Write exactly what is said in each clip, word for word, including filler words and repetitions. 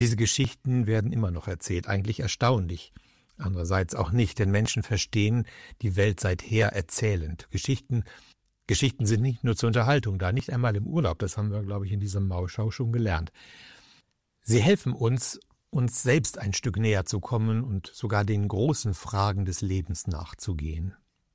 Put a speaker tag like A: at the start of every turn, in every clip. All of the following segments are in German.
A: Diese Geschichten werden immer noch erzählt, eigentlich erstaunlich. Andererseits auch nicht, denn Menschen verstehen die Welt seither erzählend. Geschichten, Geschichten sind nicht nur zur Unterhaltung da, nicht einmal im Urlaub, das haben wir, glaube ich, in dieser Maulschau schon gelernt. Sie helfen uns, uns selbst ein Stück näher zu kommen und sogar den großen Fragen des Lebens nachzugehen.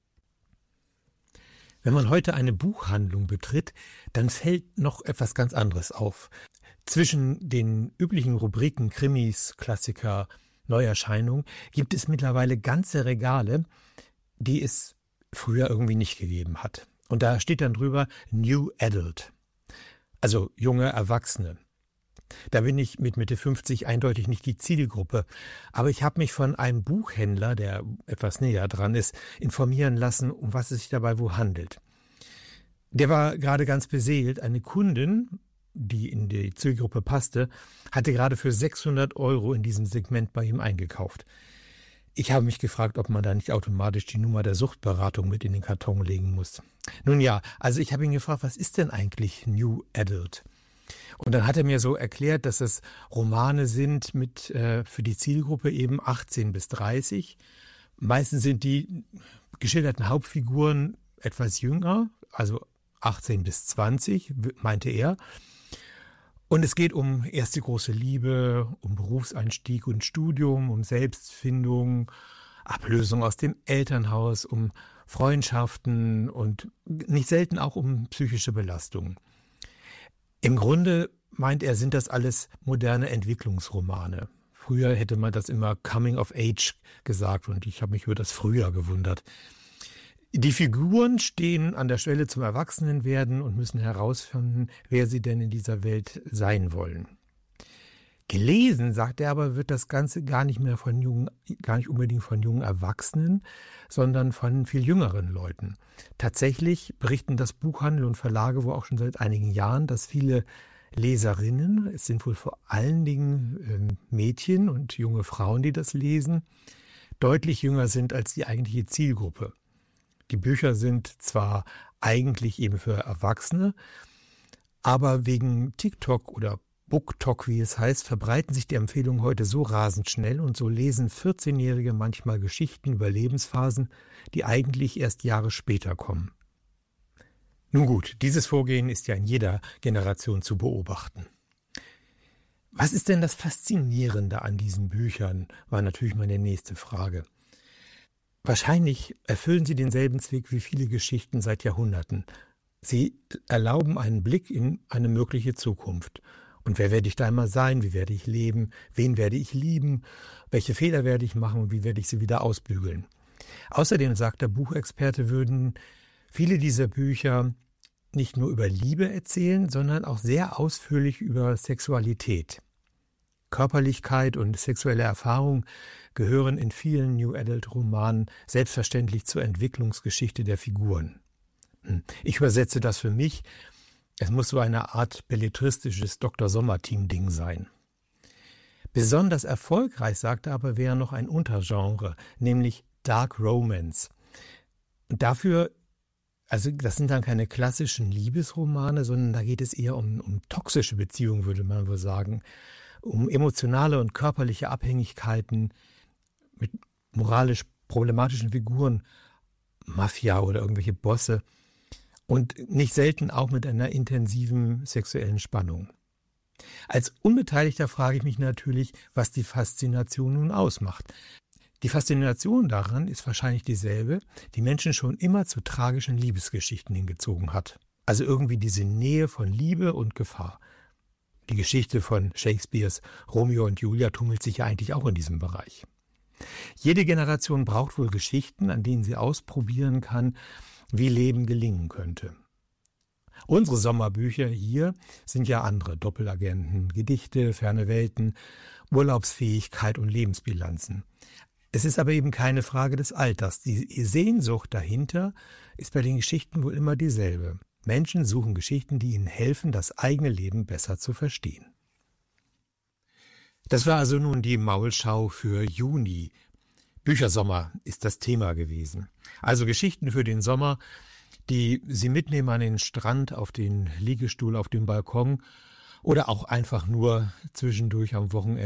A: Wenn man heute eine Buchhandlung betritt, dann fällt noch etwas ganz anderes auf. Zwischen den üblichen Rubriken Krimis, Klassiker, Neuerscheinungen gibt es mittlerweile ganze Regale, die es früher irgendwie nicht gegeben hat. Und da steht dann drüber New Adult, also junge Erwachsene. Da bin ich mit Mitte fünfzig eindeutig nicht die Zielgruppe. Aber ich habe mich von einem Buchhändler, der etwas näher dran ist, informieren lassen, um was es sich dabei wo handelt. Der war gerade ganz beseelt. Eine Kundin, die in die Zielgruppe passte, hatte gerade für sechshundert Euro in diesem Segment bei ihm eingekauft. Ich habe mich gefragt, ob man da nicht automatisch die Nummer der Suchtberatung mit in den Karton legen muss. Nun ja, also ich habe ihn gefragt, was ist denn eigentlich New Adult? Und dann hat er mir so erklärt, dass es Romane sind mit äh, für die Zielgruppe eben achtzehn bis dreißig. Meistens sind die geschilderten Hauptfiguren etwas jünger, also achtzehn bis zwanzig, meinte er. Und es geht um erste große Liebe, um Berufseinstieg und Studium, um Selbstfindung, Ablösung aus dem Elternhaus, um Freundschaften und nicht selten auch um psychische Belastungen. Im Grunde, meint er, sind das alles moderne Entwicklungsromane. Früher hätte man das immer Coming of Age gesagt und ich habe mich über das früher gewundert. Die Figuren stehen an der Schwelle zum Erwachsenenwerden und müssen herausfinden, wer sie denn in dieser Welt sein wollen. Gelesen, sagt er aber, wird das Ganze gar nicht mehr von jungen, gar nicht unbedingt von jungen Erwachsenen, sondern von viel jüngeren Leuten. Tatsächlich berichten das Buchhandel und Verlage wohl auch schon seit einigen Jahren, dass viele Leserinnen, es sind wohl vor allen Dingen äh, Mädchen und junge Frauen, die das lesen, deutlich jünger sind als die eigentliche Zielgruppe. Die Bücher sind zwar eigentlich eben für Erwachsene, aber wegen TikTok oder BookTok, wie es heißt, verbreiten sich die Empfehlungen heute so rasend schnell und so lesen vierzehnjährige manchmal Geschichten über Lebensphasen, die eigentlich erst Jahre später kommen. Nun gut, dieses Vorgehen ist ja in jeder Generation zu beobachten. Was ist denn das Faszinierende an diesen Büchern, war natürlich meine nächste Frage. Wahrscheinlich erfüllen sie denselben Zweck wie viele Geschichten seit Jahrhunderten. Sie erlauben einen Blick in eine mögliche Zukunft. Und wer werde ich da einmal sein? Wie werde ich leben? Wen werde ich lieben? Welche Fehler werde ich machen und wie werde ich sie wieder ausbügeln? Außerdem, sagt der Buchexperte, würden viele dieser Bücher nicht nur über Liebe erzählen, sondern auch sehr ausführlich über Sexualität. Körperlichkeit und sexuelle Erfahrung gehören in vielen New Adult Romanen selbstverständlich zur Entwicklungsgeschichte der Figuren. Ich übersetze das für mich. Es muss so eine Art belletristisches Doktor Sommer-Team-Ding sein. Besonders erfolgreich, sagte er aber, wäre noch ein Untergenre, nämlich Dark Romance. Und dafür, also das sind dann keine klassischen Liebesromane, sondern da geht es eher um, um toxische Beziehungen, würde man wohl sagen, um emotionale und körperliche Abhängigkeiten mit moralisch problematischen Figuren, Mafia oder irgendwelche Bosse, und nicht selten auch mit einer intensiven sexuellen Spannung. Als Unbeteiligter frage ich mich natürlich, was die Faszination nun ausmacht. Die Faszination daran ist wahrscheinlich dieselbe, die Menschen schon immer zu tragischen Liebesgeschichten hingezogen hat. Also irgendwie diese Nähe von Liebe und Gefahr. Die Geschichte von Shakespeares Romeo und Julia tummelt sich ja eigentlich auch in diesem Bereich. Jede Generation braucht wohl Geschichten, an denen sie ausprobieren kann, wie Leben gelingen könnte. Unsere Sommerbücher hier sind ja andere Doppelagenten, Gedichte, ferne Welten, Urlaubsfähigkeit und Lebensbilanzen. Es ist aber eben keine Frage des Alters. Die Sehnsucht dahinter ist bei den Geschichten wohl immer dieselbe. Menschen suchen Geschichten, die ihnen helfen, das eigene Leben besser zu verstehen. Das war also nun die Maulschau für Juni. Büchersommer ist das Thema gewesen. Also Geschichten für den Sommer, die Sie mitnehmen an den Strand, auf den Liegestuhl, auf den Balkon oder auch einfach nur zwischendurch am Wochenende